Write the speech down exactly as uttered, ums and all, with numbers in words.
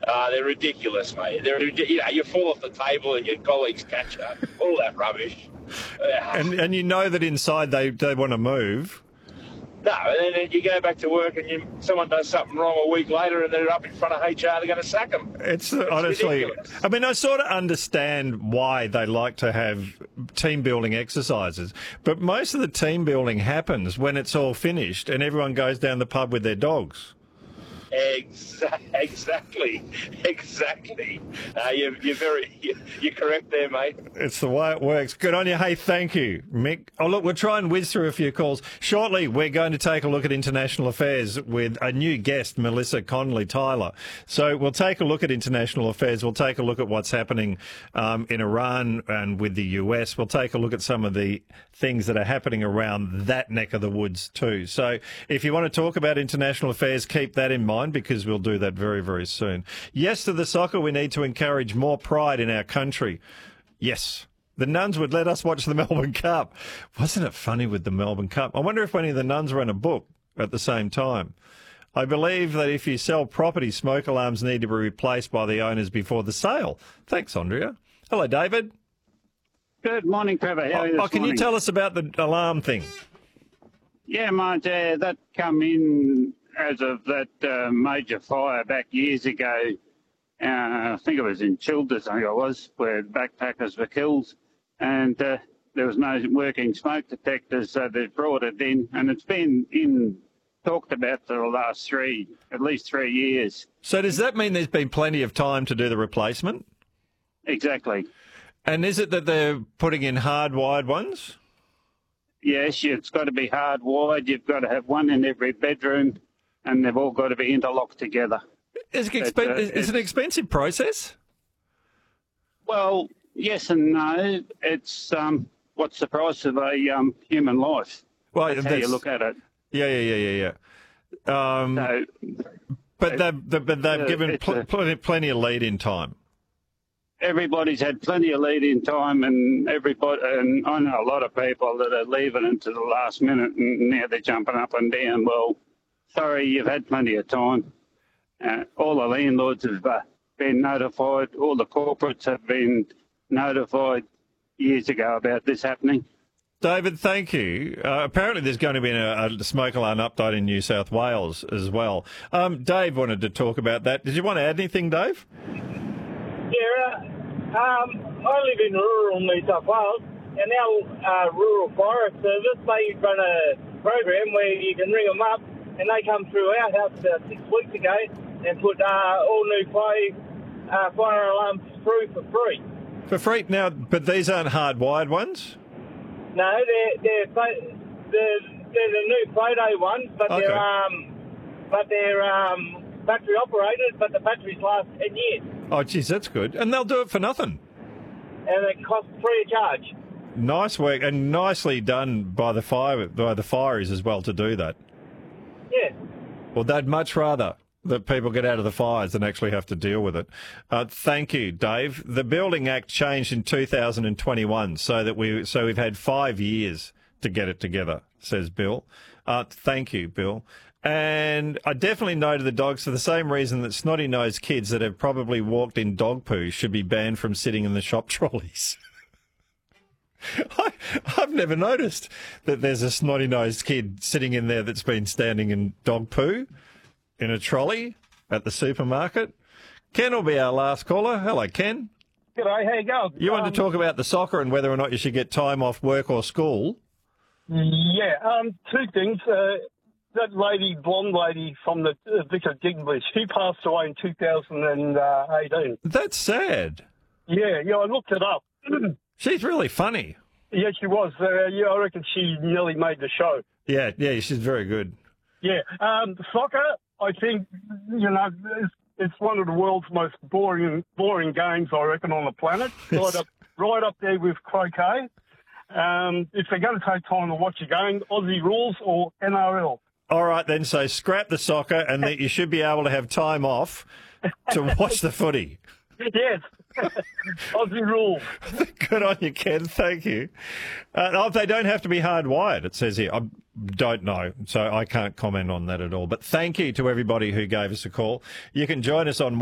Uh, they're ridiculous, mate. They're, you know, you fall off the table and your colleagues catch you. All that rubbish. Uh, And and you know that inside they, they want to move. No, and then you go back to work and you, someone does something wrong a week later and they're up in front of H R, they're going to sack them. It's, it's honestly, ridiculous. I mean, I sort of understand why they like to have team building exercises, but most of the team building happens when it's all finished and everyone goes down the pub with their dogs. Exa- Exactly, exactly. Uh, you're, you're very, you're, you're correct there, mate. It's the way it works. Good on you. Hey, thank you, Mick. Oh, look, we'll try and whiz through a few calls. Shortly, we're going to take a look at international affairs with a new guest, Melissa Connolly-Tyler. So we'll take a look at international affairs. We'll take a look at what's happening um, in Iran and with the U S. We'll take a look at some of the things that are happening around that neck of the woods too. So if you want to talk about international affairs, keep that in mind, because we'll do that very, very soon. Yes to the soccer. We need to encourage more pride in our country. Yes. The Nuns would let us watch the Melbourne Cup. Wasn't it funny with the Melbourne Cup? I wonder if any of the Nuns ran a book at the same time. I believe that if you sell property, smoke alarms need to be replaced by the owners before the sale. Thanks, Andrea. Hello, David. Good morning, Trevor. How are you Oh, this can morning? you tell us about the alarm thing? Yeah, mate, uh, that come in as of that uh, major fire back years ago. Uh, I think it was in Childers, I think it was, where backpackers were killed. And uh, there was no working smoke detectors, so they brought it in. And it's been in talked about for the last three, at least three years. So does that mean there's been plenty of time to do the replacement? Exactly. And is it that they're putting in hardwired ones? Yes, it's got to be hardwired. You've got to have one in every bedroom, and they've all got to be interlocked together. Is it, expen- It's, uh, is it an expensive process? Well, yes and no. It's um, what's the price of a um, human life? Well, That's how you look at it. Yeah, yeah, yeah, yeah, yeah. Um, So, but they've, they- but they've uh, given it's pl- a- plenty, plenty of lead in time. everybody's had plenty of lead in time, and everybody, and I know a lot of people that are leaving it to the last minute, and now they're jumping up and down. Well, sorry, you've had plenty of time. Uh, all the landlords have uh, been notified. All the corporates have been notified years ago about this happening. David, thank you. Uh, apparently there's going to be a, a smoke alarm update in New South Wales as well. Um, Dave wanted to talk about that. Did you want to add anything, Dave? Yeah, um, I live in rural New South Wales, and our uh, rural fire service, they run a program where you can ring them up, and they come through our house about six weeks ago and put uh, all new fire, uh, fire alarms through for free. For free? Now, but these aren't hardwired ones? No, they're they're pho- they're, they're the new photo ones, but Okay. they're um, but they're um, battery operated, but the batteries last ten years, Oh, geez, that's good. And they'll do it for nothing. and it costs free of charge. Nice work, and nicely done by the fire by the fireys as well to do that. Yeah. Well, they'd much rather that people get out of the fires than actually have to deal with it. Uh, thank you, Dave. The Building Act changed in two thousand twenty-one, so that we so we've had five years to get it together, says Bill. Uh, thank you, Bill. And I definitely no to the dogs for the same reason that snotty-nosed kids that have probably walked in dog poo should be banned from sitting in the shop trolleys. I, I've never noticed that there's a snotty-nosed kid sitting in there that's been standing in dog poo in a trolley at the supermarket. Ken will be our last caller. Hello, Ken. G'day, how you going? You wanted um, to talk about the soccer and whether or not you should get time off work or school. Yeah, um, two things. Uh, that lady, blonde lady from the uh, Vicar Digbly, she passed away in two thousand eighteen. That's sad. Yeah, yeah, I looked it up. She's really funny. Yeah, she was. Uh, yeah, I reckon she nearly made the show. Yeah, yeah, she's very good. Yeah, um, soccer, I think, you know, it's, it's one of the world's most boring boring games, I reckon, on the planet. Right up, right up there with croquet. Um, if they're going to take time to watch a game, Aussie rules or N R L. All right, then, so scrap the soccer and that you should be able to have time off to watch the footy. Yes. Aussie rules. Good on you, Ken. Thank you. Uh, oh, they don't have to be hardwired, it says here. I don't know, so I can't comment on that at all. But thank you to everybody who gave us a call. You can join us on